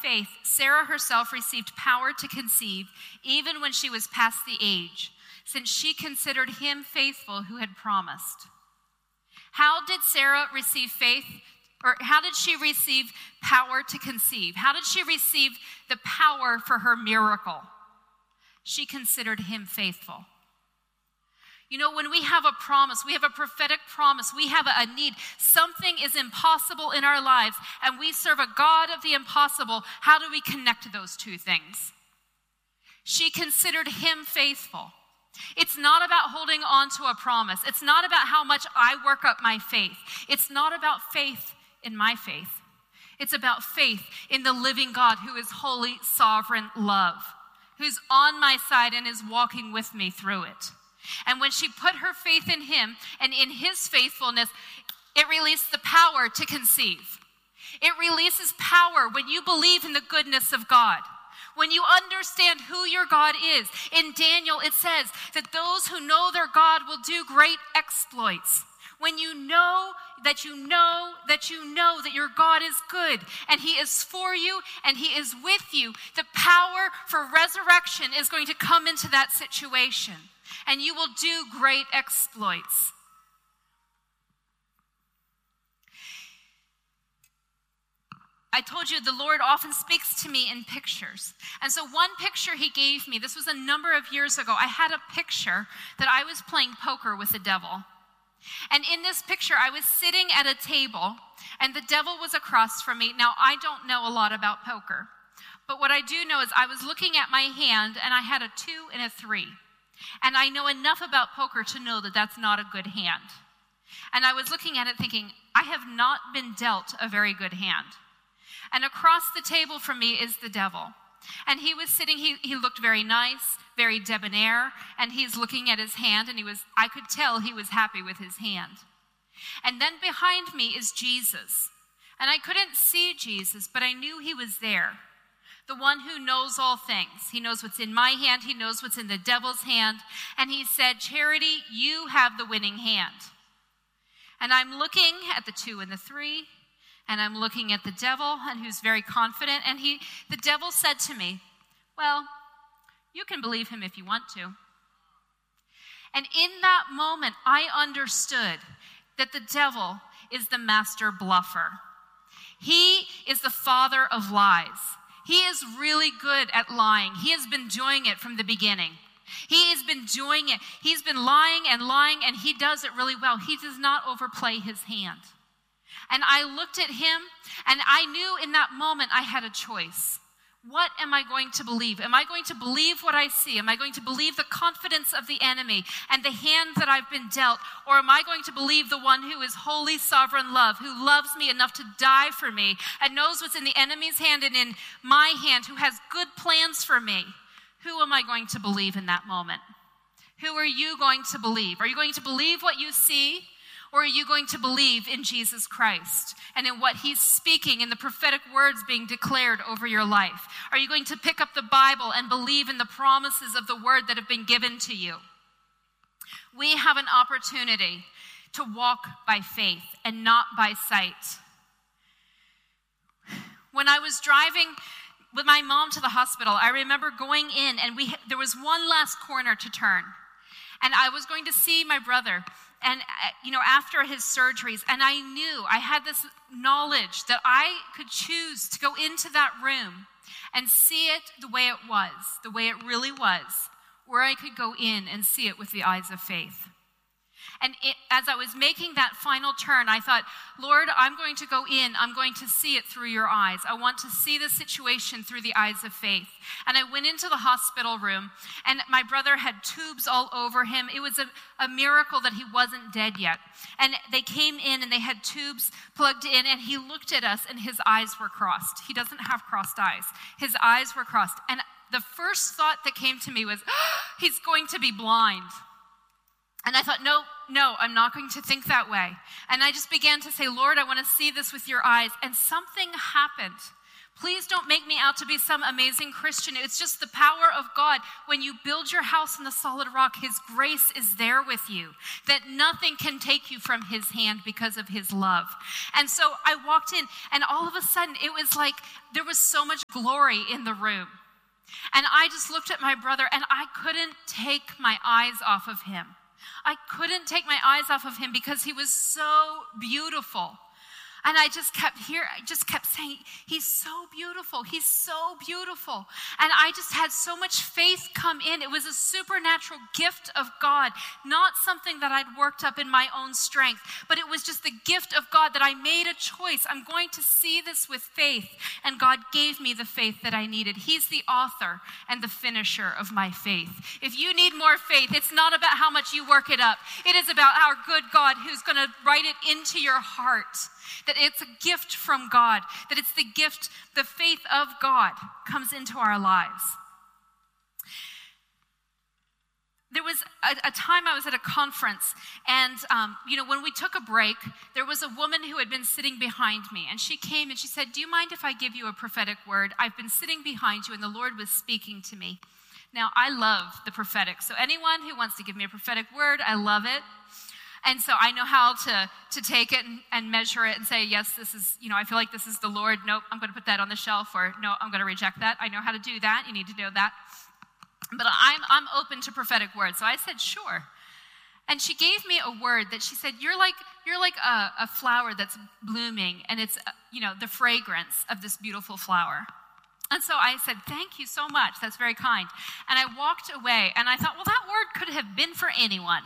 faith, Sarah herself received power to conceive, even when she was past the age, since she considered him faithful who had promised. How did Sarah receive faith? Or how did she receive power to conceive? How did she receive the power for her miracle? She considered him faithful. You know, when we have a promise, we have a prophetic promise, we have a need, something is impossible in our lives, and we serve a God of the impossible. How do we connect those two things? She considered him faithful. It's not about holding on to a promise. It's not about how much I work up my faith. It's not about faith in my faith. It's about faith in the living God who is holy, sovereign love, who's on my side and is walking with me through it. And when she put her faith in him and in his faithfulness, it released the power to conceive. It releases power when you believe in the goodness of God. When you understand who your God is. In Daniel, it says that those who know their God will do great exploits. When you know that your God is good and he is for you and he is with you, the power for resurrection is going to come into that situation. And you will do great exploits. I told you the Lord often speaks to me in pictures. And so one picture he gave me, this was a number of years ago, I had a picture that I was playing poker with the devil. And in this picture, I was sitting at a table, and the devil was across from me. Now, I don't know a lot about poker. But what I do know is I was looking at my hand, and I had a 2 and a 3. And I know enough about poker to know that that's not a good hand. And I was looking at it thinking, I have not been dealt a very good hand. And across the table from me is the devil. And he was sitting, he looked very nice, very debonair, and he's looking at his hand, and I could tell he was happy with his hand. And then behind me is Jesus. And I couldn't see Jesus, but I knew he was there. The one who knows all things. He knows what's in my hand. He knows what's in the devil's hand. And he said, Charity, you have the winning hand. And I'm looking at the 2 and the 3, and I'm looking at the devil, and who's very confident. And the devil said to me, well, you can believe him if you want to. And in that moment, I understood that the devil is the master bluffer. He is the father of lies. He is really good at lying. He has been doing it from the beginning. He has been doing it. He's been lying, and he does it really well. He does not overplay his hand. And I looked at him, and I knew in that moment I had a choice. What am I going to believe? Am I going to believe what I see? Am I going to believe the confidence of the enemy and the hand that I've been dealt? Or am I going to believe the one who is holy, sovereign love, who loves me enough to die for me and knows what's in the enemy's hand and in my hand, who has good plans for me? Who am I going to believe in that moment? Who are you going to believe? Are you going to believe what you see? Or are you going to believe in Jesus Christ and in what he's speaking, in the prophetic words being declared over your life? Are you going to pick up the Bible and believe in the promises of the word that have been given to you? We have an opportunity to walk by faith and not by sight. When I was driving with my mom to the hospital, I remember going in, and there was one last corner to turn. And I was going to see my brother, and after his surgeries, and I knew, I had this knowledge that I could choose to go into that room and see it the way it really was, where I could go in and see it with the eyes of faith. And as I was making that final turn, I thought, Lord, I'm going to go in. I'm going to see it through your eyes. I want to see the situation through the eyes of faith. And I went into the hospital room, and my brother had tubes all over him. It was a miracle that he wasn't dead yet. And they came in, and they had tubes plugged in, and he looked at us, and his eyes were crossed. He doesn't have crossed eyes. His eyes were crossed. And the first thought that came to me was, he's going to be blind. And I thought, no, I'm not going to think that way. And I just began to say, Lord, I want to see this with your eyes. And something happened Please don't make me out to be some amazing Christian. It's just the power of God. When you build your house on the solid rock, his grace is there with you, that nothing can take you from his hand because of his love. And so I walked in, and all of a sudden, it was like there was so much glory in the room. And I just looked at my brother, and I couldn't take my eyes off of him. I couldn't take my eyes off of him because he was so beautiful. And I just kept saying, he's so beautiful. He's so beautiful. And I just had so much faith come in. It was a supernatural gift of God, not something that I'd worked up in my own strength, but it was just the gift of God that I made a choice. I'm going to see this with faith. And God gave me the faith that I needed. He's the author and the finisher of my faith. If you need more faith, it's not about how much you work it up. It is about our good God who's going to write it into your heart. That it's a gift from God, that it's the gift, the faith of God comes into our lives. There was a time I was at a conference, and when we took a break, there was a woman who had been sitting behind me, and she came and she said, "Do you mind if I give you a prophetic word? I've been sitting behind you, and the Lord was speaking to me." Now, I love the prophetic, so anyone who wants to give me a prophetic word, I love it. And so I know how to take it and measure it and say, yes, this is, I feel like this is the Lord. Nope, I'm going to put that on the shelf, or no, I'm going to reject that. I know how to do that. You need to know that. But I'm open to prophetic words. So I said, sure. And she gave me a word that she said, you're like a flower that's blooming, and it's, the fragrance of this beautiful flower. And so I said, thank you so much. That's very kind. And I walked away, and I thought, well, that word could have been for anyone.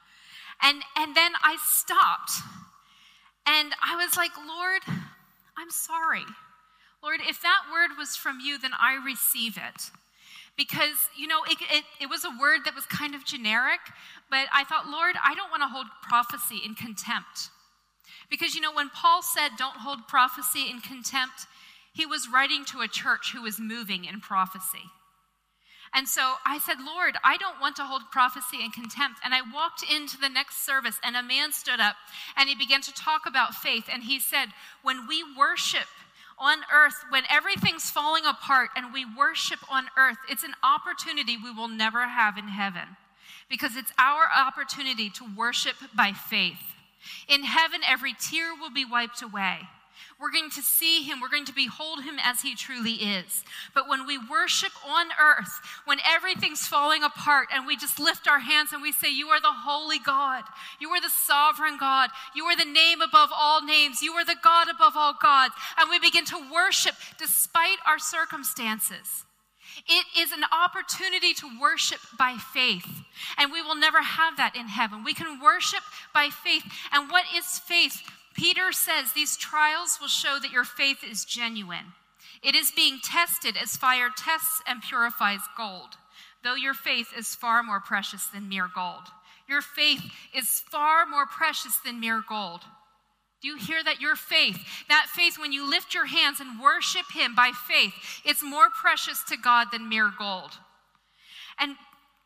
And then I stopped, and I was like, Lord, I'm sorry. Lord, if that word was from you, then I receive it. Because, it was a word that was kind of generic, but I thought, Lord, I don't want to hold prophecy in contempt. Because, when Paul said, don't hold prophecy in contempt, he was writing to a church who was moving in prophecy. And so I said, Lord, I don't want to hold prophecy in contempt. And I walked into the next service, and a man stood up, and he began to talk about faith. And he said, when we worship on earth, when everything's falling apart and we worship on earth, it's an opportunity we will never have in heaven, because it's our opportunity to worship by faith. In heaven, every tear will be wiped away. We're going to see him. We're going to behold him as he truly is. But when we worship on earth, when everything's falling apart, and we just lift our hands and we say, you are the holy God. You are the sovereign God. You are the name above all names. You are the God above all gods. And we begin to worship despite our circumstances. It is an opportunity to worship by faith. And we will never have that in heaven. We can worship by faith. And what is faith? Peter says these trials will show that your faith is genuine. It is being tested as fire tests and purifies gold, though your faith is far more precious than mere gold. Your faith is far more precious than mere gold. Do you hear that? Your faith, that faith when you lift your hands and worship him by faith, it's more precious to God than mere gold. And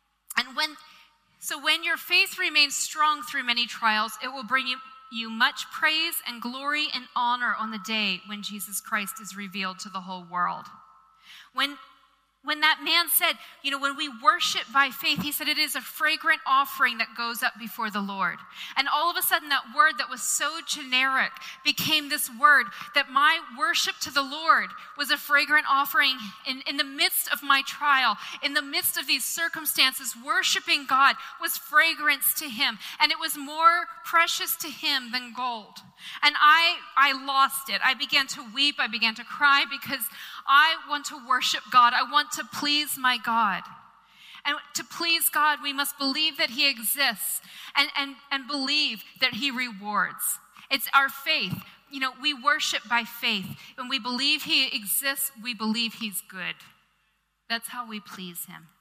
when your faith remains strong through many trials, it will bring you much praise and glory and honor on the day when Jesus Christ is revealed to the whole world. When that man said, when we worship by faith, he said it is a fragrant offering that goes up before the Lord. And all of a sudden that word that was so generic became this word that my worship to the Lord was a fragrant offering in the midst of my trial, in the midst of these circumstances. Worshiping God was fragrance to him, and it was more precious to him than gold. And I lost it. I began to weep. I began to cry because I want to worship God. I want to please my God. And to please God, we must believe that he exists and believe that he rewards. It's our faith. We worship by faith. When we believe he exists, we believe he's good. That's how we please him.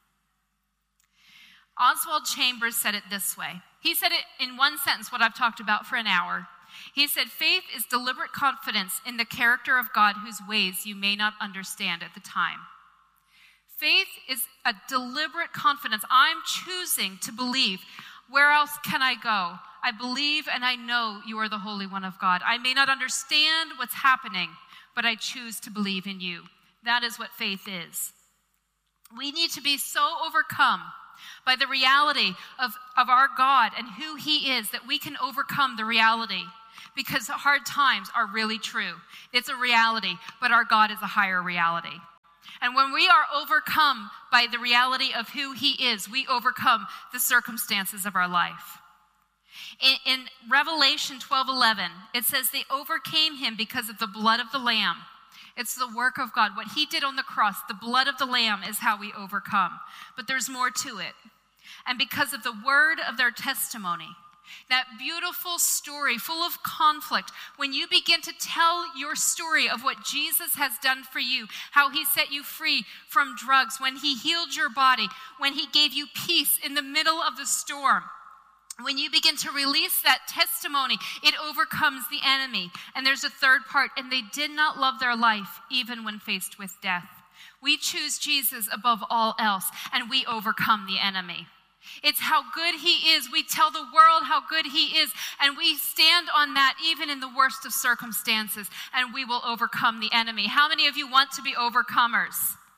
Oswald Chambers said it this way. He said it in one sentence, what I've talked about for an hour. He said, faith is deliberate confidence in the character of God whose ways you may not understand at the time. Faith is a deliberate confidence. I'm choosing to believe. Where else can I go? I believe and I know you are the Holy One of God. I may not understand what's happening, but I choose to believe in you. That is what faith is. We need to be so overcome by the reality of our God and who he is that we can overcome the reality, because hard times are really true. It's a reality, but our God is a higher reality. And when we are overcome by the reality of who he is, we overcome the circumstances of our life. In Revelation 12:11, it says they overcame him because of the blood of the Lamb. It's the work of God. What he did on the cross, the blood of the Lamb, is how we overcome. But there's more to it. And because of the word of their testimony, that beautiful story full of conflict, when you begin to tell your story of what Jesus has done for you, how he set you free from drugs, when he healed your body, when he gave you peace in the middle of the storm, when you begin to release that testimony, it overcomes the enemy. And there's a third part, and they did not love their life even when faced with death. We choose Jesus above all else, and we overcome the enemy. It's how good he is. We tell the world how good he is, and we stand on that even in the worst of circumstances, and we will overcome the enemy. How many of you want to be overcomers?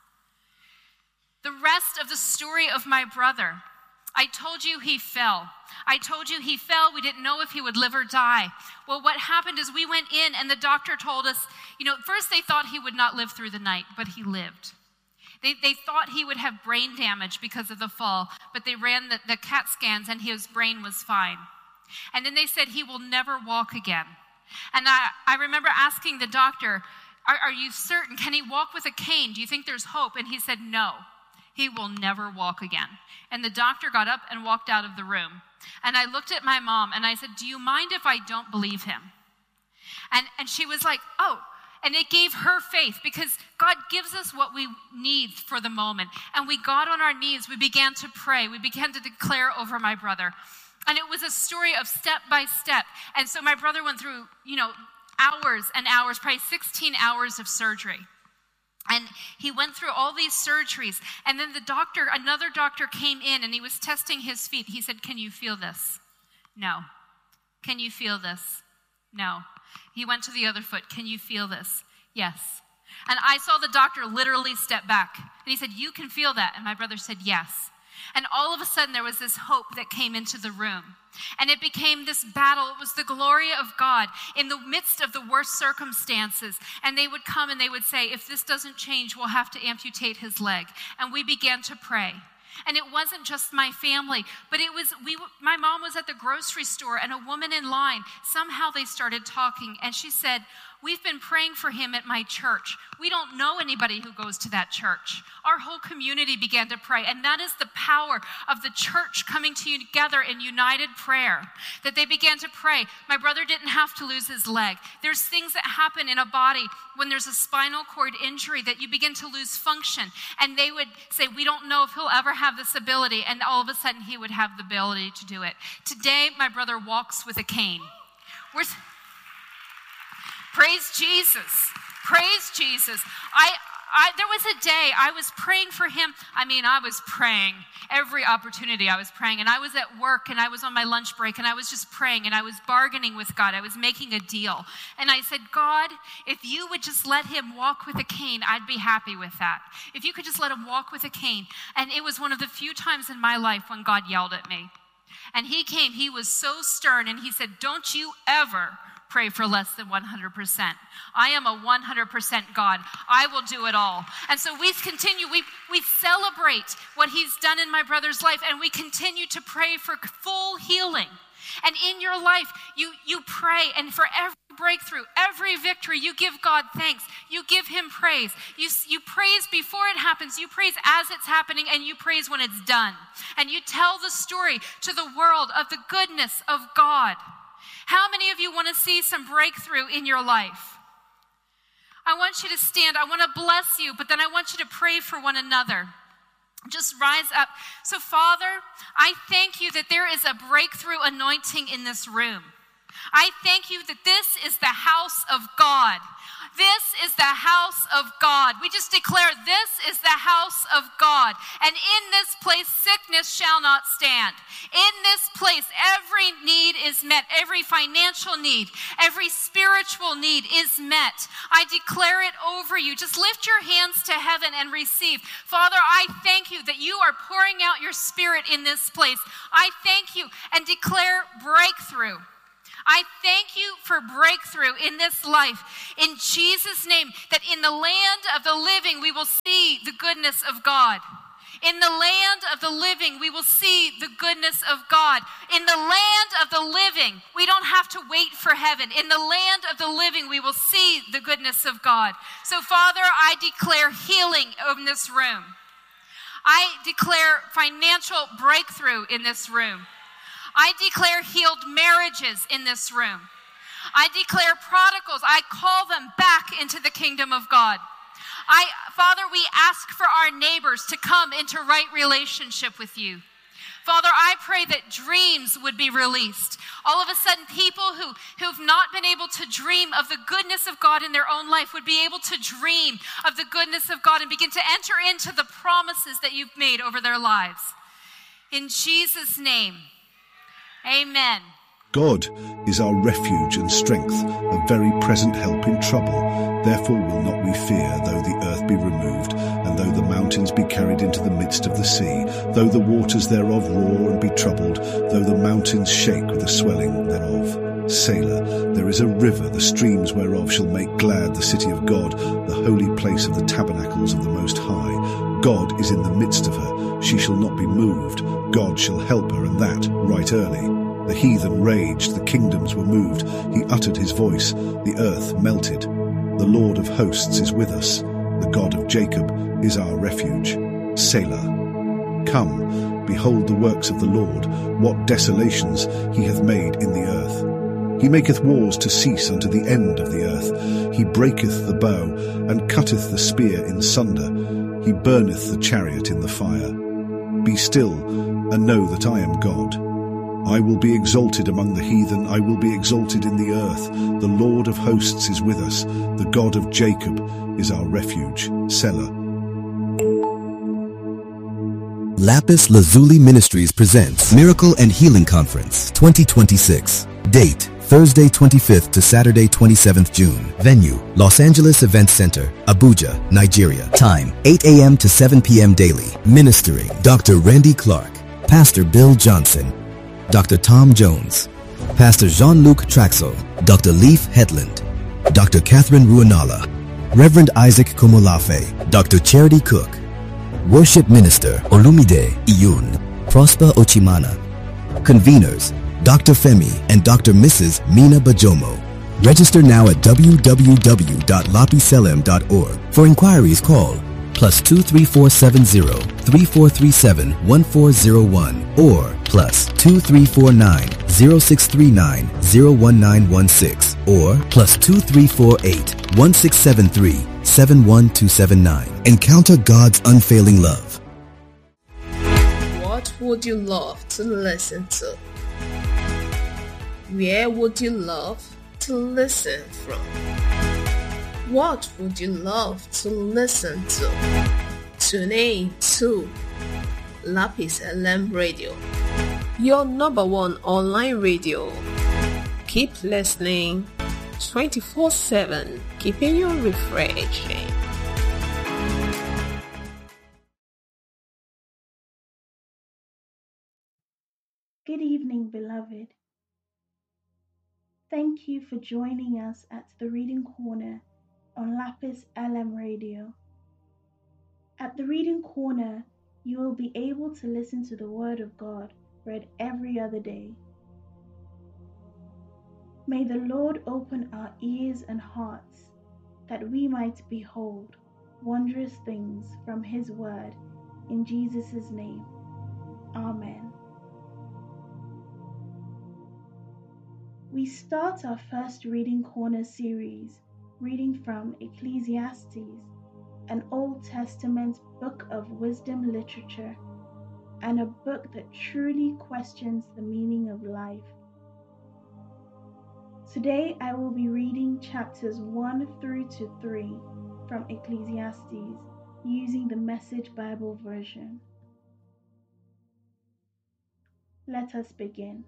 The rest of the story of my brother, I told you he fell. I told you he fell. We didn't know if he would live or die. Well, what happened is we went in and the doctor told us, first they thought he would not live through the night, but he lived. They thought he would have brain damage because of the fall, but they ran the CAT scans and his brain was fine. And then they said he will never walk again. And I remember asking the doctor, are you certain? Can he walk with a cane? Do you think there's hope? And he said, no. He will never walk again. And the doctor got up and walked out of the room. And I looked at my mom and I said, do you mind if I don't believe him? And she was like, oh. And it gave her faith, because God gives us what we need for the moment. And we got on our knees. We began to pray. We began to declare over my brother. And it was a story of step by step. And so my brother went through, hours and hours, probably 16 hours of surgery. And he went through all these surgeries. And then another doctor came in and he was testing his feet. He said, can you feel this? No. Can you feel this? No. He went to the other foot. Can you feel this? Yes. And I saw the doctor literally step back. And he said, you can feel that. And my brother said, yes. And all of a sudden there was this hope that came into the room. And it became this battle. It was the glory of God in the midst of the worst circumstances. And they would come and they would say, if this doesn't change, we'll have to amputate his leg. And we began to pray. And it wasn't just my family, but my mom was at the grocery store and a woman in line, somehow they started talking. And she said, we've been praying for him at my church. We don't know anybody who goes to that church. Our whole community began to pray. And that is the power of the church coming together in united prayer, that they began to pray. My brother didn't have to lose his leg. There's things that happen in a body when there's a spinal cord injury that you begin to lose function. And they would say, we don't know if he'll ever have this ability. And all of a sudden he would have the ability to do it. Today, my brother walks with a cane. Praise Jesus. Praise Jesus. There was a day I was praying for him. I was praying. Every opportunity I was praying. And I was at work and I was on my lunch break and I was just praying and I was bargaining with God. I was making a deal. And I said, God, if you would just let him walk with a cane, I'd be happy with that. If you could just let him walk with a cane. And it was one of the few times in my life when God yelled at me. And he came, he was so stern and he said, don't you ever pray for less than 100%. I am a 100% God. I will do it all. And so we continue, we celebrate what he's done in my brother's life, and we continue to pray for full healing. And in your life, you pray, and for every breakthrough, every victory, you give God thanks. You give him praise. You praise before it happens. You praise as it's happening, and you praise when it's done. And you tell the story to the world of the goodness of God. How many of you want to see some breakthrough in your life? I want you to stand. I want to bless you, but then I want you to pray for one another. Just rise up. So, Father, I thank you that there is a breakthrough anointing in this room. I thank you that this is the house of God. This is the house of God. We just declare this is the house of God. And in this place, sickness shall not stand. In this place, every need is met. Every financial need, every spiritual need is met. I declare it over you. Just lift your hands to heaven and receive. Father, I thank you that you are pouring out your spirit in this place. I thank you and declare breakthrough. I thank you for breakthrough in this life. In Jesus' name, that in the land of the living, we will see the goodness of God. In the land of the living, we will see the goodness of God. In the land of the living, we don't have to wait for heaven. In the land of the living, we will see the goodness of God. So, Father, I declare healing in this room. I declare financial breakthrough in this room. I declare healed marriages in this room. I declare prodigals. I call them back into the kingdom of God. Father, we ask for our neighbors to come into right relationship with you. Father, I pray that dreams would be released. All of a sudden, people who've not been able to dream of the goodness of God in their own life would be able to dream of the goodness of God and begin to enter into the promises that you've made over their lives. In Jesus' name. Amen. God is our refuge and strength, a very present help in trouble. Therefore will not we fear, though the earth be removed, and though the mountains be carried into the midst of the sea, though the waters thereof roar and be troubled, though the mountains shake with the swelling thereof. Selah, there is a river, the streams whereof shall make glad the city of God, the holy place of the tabernacles of the Most High. God is in the midst of her, she shall not be moved. God shall help her, and that right early. The heathen raged, the kingdoms were moved. He uttered his voice, the earth melted. The Lord of hosts is with us. The God of Jacob is our refuge. Selah. Come, behold the works of the Lord, what desolations he hath made in the earth. He maketh wars to cease unto the end of the earth. He breaketh the bow, and cutteth the spear in sunder. He burneth the chariot in the fire. Be still, and know that I am God. I will be exalted among the heathen, I will be exalted in the earth. The Lord of hosts is with us, the God of Jacob is our refuge. Selah. Lapis Lazuli Ministries presents Miracle and Healing Conference 2026. Date, Thursday 25th to Saturday 27th June. Venue, Los Angeles Events Center, Abuja, Nigeria. Time, 8 a.m. to 7 p.m. daily. Ministering, Dr. Randy Clark, Pastor Bill Johnson, Dr. Tom Jones, Pastor Jean-Luc Traxel, Dr. Leif Hetland, Dr. Catherine Ruanala, Reverend Isaac Komolafe, Dr. Charity Cook, Worship Minister Olumide Iyun, Prosper Ochimana. Conveners, Dr. Femi and Dr. Mrs. Mina Bajomo. Register now at www.lapiselem.org. For inquiries, call +23470 3437 1401 or +2349 0639 01916 or +2348 1673 71279. Encounter God's unfailing love. What would you love to listen to? Where would you love to listen from? What would you love to listen to? Tune in to Lapis LM Radio, your number one online radio. Keep listening 24/7, keeping you refreshing. Good evening, beloved. Thank you for joining us at the Reading Corner on Lapis LM Radio. At the Reading Corner, you will be able to listen to the Word of God read every other day. May the Lord open our ears and hearts that we might behold wondrous things from His Word, in Jesus' name. Amen. We start our first Reading Corner series reading from Ecclesiastes, an Old Testament book of wisdom literature, and a book that truly questions the meaning of life. Today I will be reading chapters 1 through to 3 from Ecclesiastes using the Message Bible version. Let us begin.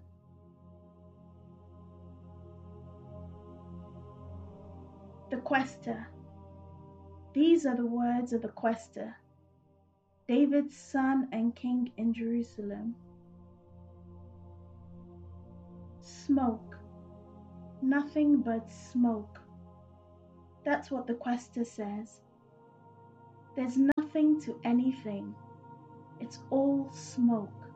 The Quester. These are the words of the Quester, David's son and king in Jerusalem. Smoke. Nothing but smoke. That's what the Quester says. There's nothing to anything. It's all smoke.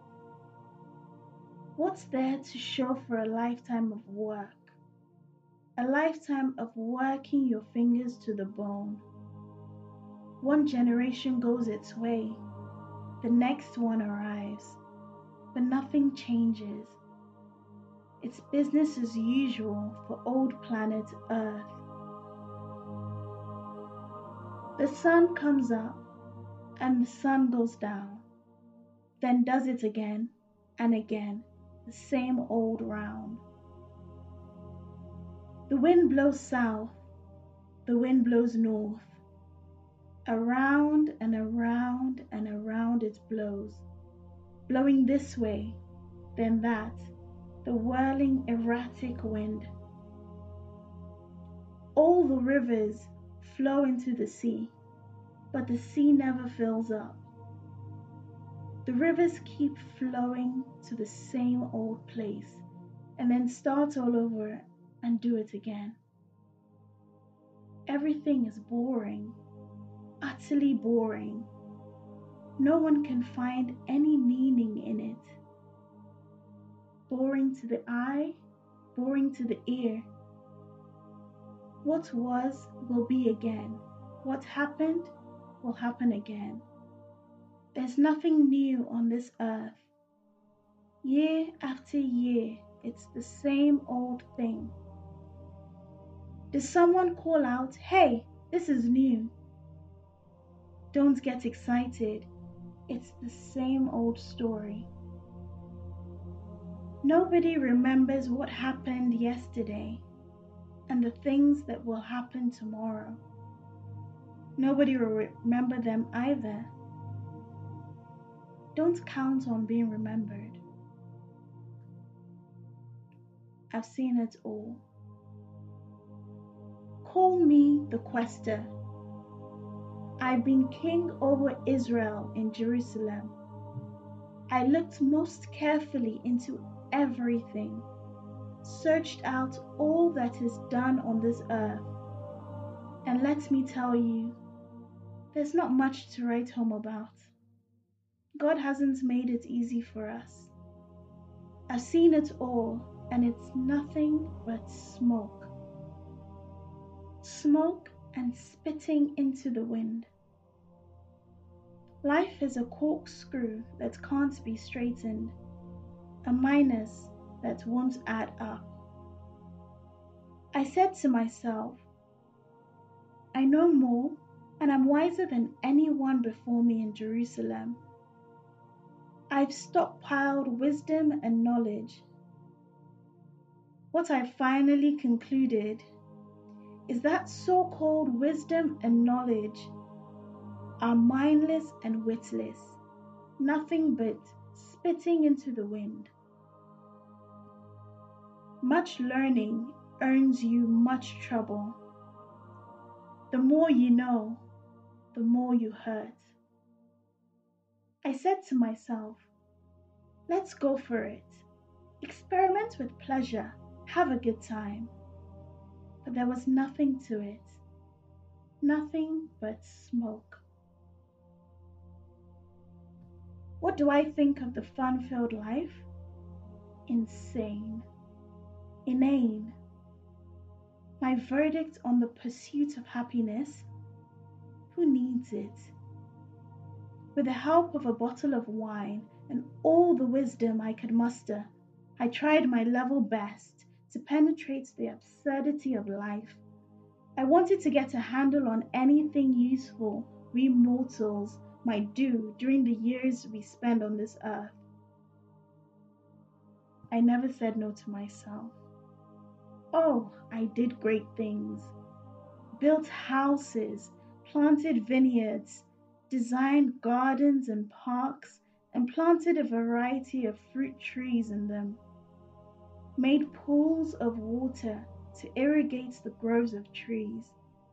What's there to show for a lifetime of work? A lifetime of working your fingers to the bone. One generation goes its way, the next one arrives, but nothing changes. It's business as usual for old planet Earth. The sun comes up and the sun goes down, then does it again and again, the same old round. The wind blows south, the wind blows north. Around and around and around it blows, blowing this way, then that, the whirling erratic wind. All the rivers flow into the sea, but the sea never fills up. The rivers keep flowing to the same old place and then start all over and do it again. Everything is boring, utterly boring. No one can find any meaning in it. Boring to the eye, boring to the ear. What was will be again. What happened will happen again. There's nothing new on this earth. Year after year, it's the same old thing. Does someone call out, "Hey, this is new"? Don't get excited. It's the same old story. Nobody remembers what happened yesterday and the things that will happen tomorrow. Nobody will remember them either. Don't count on being remembered. I've seen it all. Call me the Quester. I've been king over Israel in Jerusalem. I looked most carefully into everything, searched out all that is done on this earth. And let me tell you, there's not much to write home about. God hasn't made it easy for us. I've seen it all, and it's nothing but smoke. Smoke and spitting into the wind. Life is a corkscrew that can't be straightened, a minus that won't add up. I said to myself, I know more and I'm wiser than anyone before me in Jerusalem. I've stockpiled wisdom and knowledge. What I finally concluded is that so-called wisdom and knowledge are mindless and witless, nothing but spitting into the wind. Much learning earns you much trouble. The more you know, the more you hurt. I said to myself, let's go for it. Experiment with pleasure, have a good time. But there was nothing to it. Nothing but smoke. What do I think of the fun-filled life? Insane. Inane. My verdict on the pursuit of happiness? Who needs it? With the help of a bottle of wine and all the wisdom I could muster, I tried my level best to penetrate the absurdity of life. I wanted to get a handle on anything useful we mortals might do during the years we spend on this earth. I never said no to myself. Oh, I did great things. Built houses, planted vineyards, designed gardens and parks, and planted a variety of fruit trees in them. Made pools of water to irrigate the groves of trees.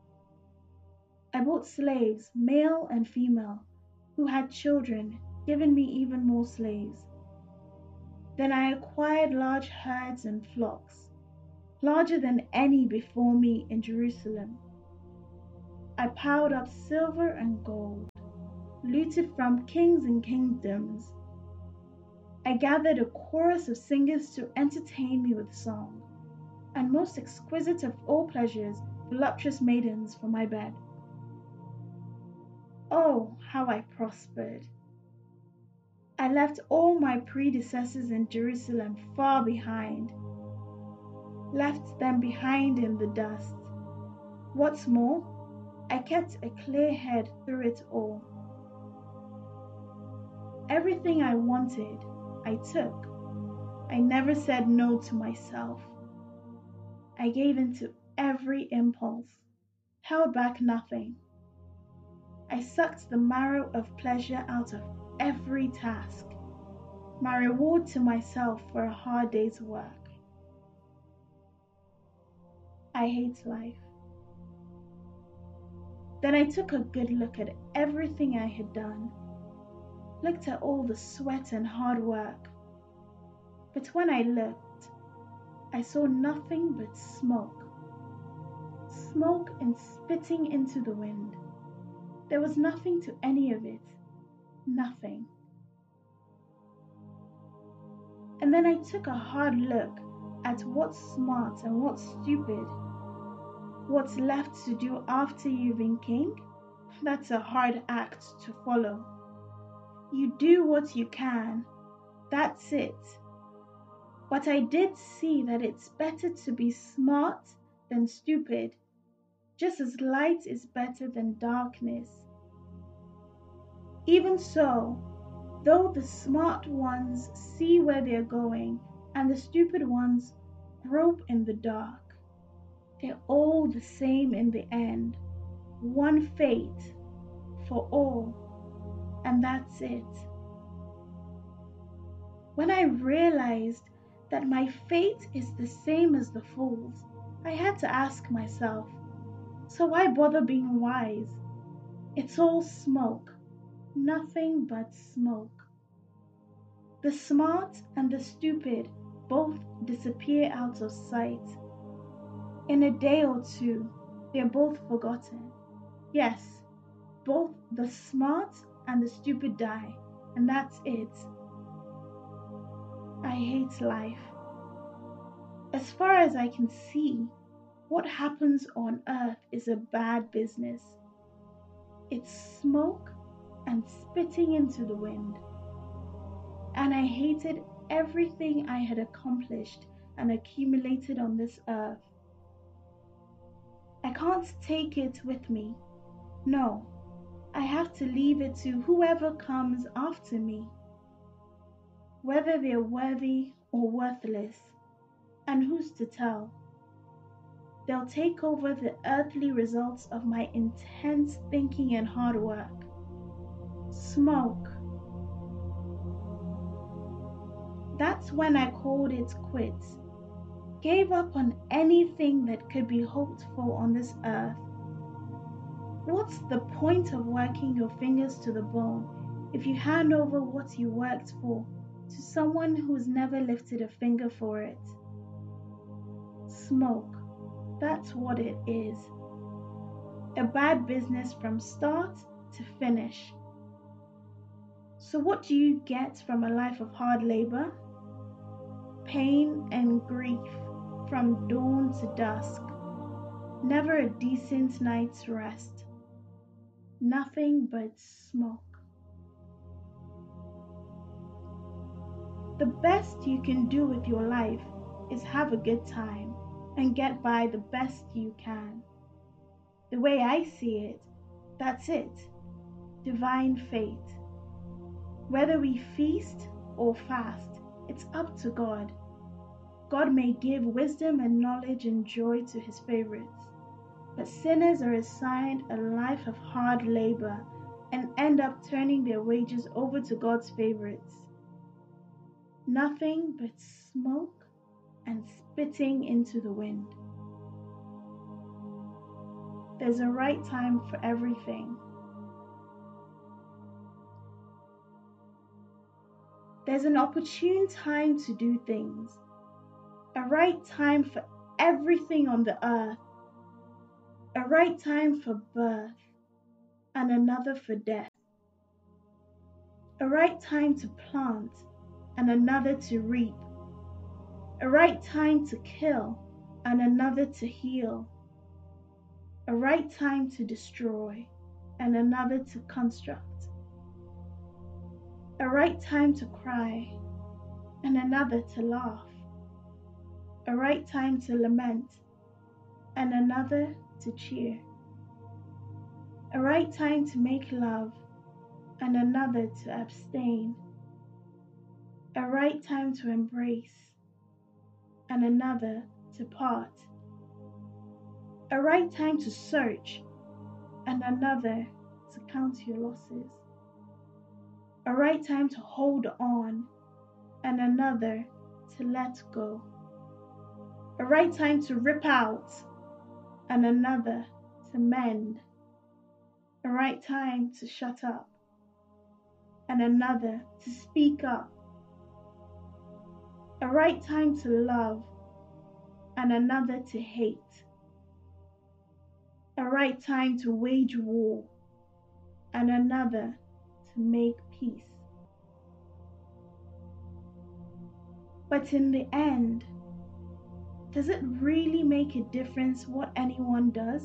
I bought slaves, male and female, who had children, giving me even more slaves. Then I acquired large herds and flocks, larger than any before me in Jerusalem. I piled up silver and gold, looted from kings and kingdoms. I gathered a chorus of singers to entertain me with song, and most exquisite of all pleasures, voluptuous maidens for my bed. Oh, how I prospered! I left all my predecessors in Jerusalem far behind, left them behind in the dust. What's more, I kept a clear head through it all. Everything I wanted, I took. I never said no to myself. I gave in to every impulse, held back nothing. I sucked the marrow of pleasure out of every task, my reward to myself for a hard day's work. I hate life. Then I took a good look at everything I had done, looked at all the sweat and hard work. But when I looked, I saw nothing but smoke. Smoke and spitting into the wind. There was nothing to any of it. Nothing. And then I took a hard look at what's smart and what's stupid. What's left to do after you've been king? That's a hard act to follow. You do what you can. That's it. But I did see that it's better to be smart than stupid, just as light is better than darkness. Even so, though the smart ones see where they're going and the stupid ones grope in the dark, they're all the same in the end. One fate for all, and that's it. When I realized that my fate is the same as the fool's, I had to ask myself, so why bother being wise? It's all smoke, nothing but smoke. The smart and the stupid both disappear out of sight. In a day or two, they're both forgotten. Yes, both the smart and the stupid die, and that's it. I hate life. As far as I can see, what happens on earth is a bad business. It's smoke and spitting into the wind. And I hated everything I had accomplished and accumulated on this earth. I can't take it with me. No, I have to leave it to whoever comes after me, whether they're worthy or worthless, and who's to tell? They'll take over the earthly results of my intense thinking and hard work. Smoke. That's when I called it quits, gave up on anything that could be hoped for on this earth. What's the point of working your fingers to the bone if you hand over what you worked for to someone who's never lifted a finger for it? Smoke, that's what it is. A bad business from start to finish. So what do you get from a life of hard labor? Pain and grief from dawn to dusk. Never a decent night's rest. Nothing but smoke. The best you can do with your life is have a good time and get by the best you can. The way I see it, that's it. Divine fate. Whether we feast or fast, it's up to God. God may give wisdom and knowledge and joy to his favorites, but sinners are assigned a life of hard labor and end up turning their wages over to God's favorites. Nothing but smoke and spitting into the wind. There's a right time for everything. There's an opportune time to do things, a right time for everything on the earth, a right time for birth and another for death, a right time to plant and another to reap, a right time to kill and another to heal, a right time to destroy and another to construct, a right time to cry and another to laugh, a right time to lament and another to cheer, a right time to make love and another to abstain, a right time to embrace and another to part, a right time to search and another to count your losses, a right time to hold on and another to let go, a right time to rip out and another to mend, a right time to shut up and another to speak up, a right time to love and another to hate, a right time to wage war and another to make peace. But in the end, does it really make a difference what anyone does?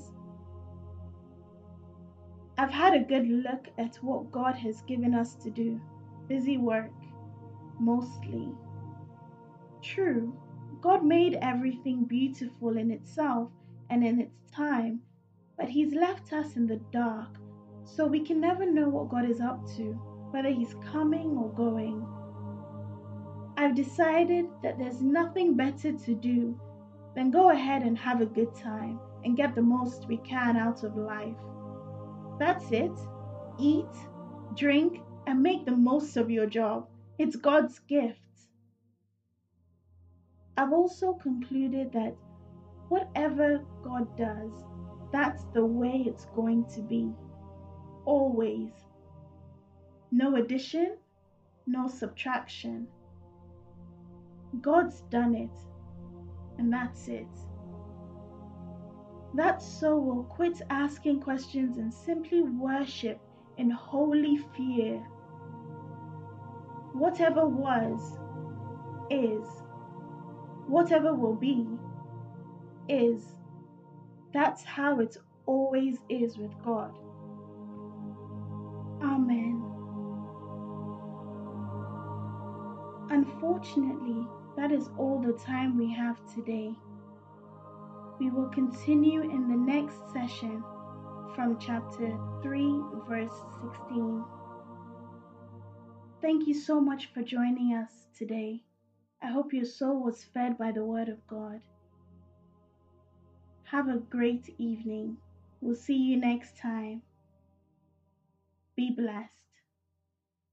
I've had a good look at what God has given us to do. Busy work, mostly. True, God made everything beautiful in itself and in its time, but He's left us in the dark, so we can never know what God is up to, whether He's coming or going. I've decided that there's nothing better to do than go ahead and have a good time and get the most we can out of life. That's it. Eat, drink, and make the most of your job. It's God's gift. I've also concluded that whatever God does, that's the way it's going to be. Always. No addition, no subtraction. God's done it, and that's it. That soul will quit asking questions and simply worship in holy fear. Whatever was, is. Whatever will be, is. That's how it always is with God. Amen. Unfortunately, that is all the time we have today. We will continue in the next session from chapter 3, verse 16. Thank you so much for joining us today. I hope your soul was fed by the Word of God. Have a great evening. We'll see you next time. Be blessed.